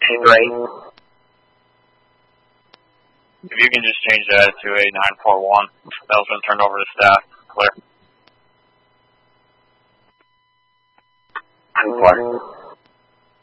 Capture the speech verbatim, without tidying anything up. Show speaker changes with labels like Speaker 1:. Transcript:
Speaker 1: Great.
Speaker 2: If you can just change that to a nine four one, that'll been turned over to staff. Clear.
Speaker 1: ten four.